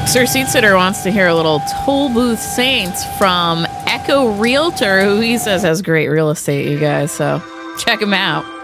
Sir Seat Sitter wants to hear a little Toll Booth Saints from Echo Realtor, who he says has great real estate, you guys. So check him out.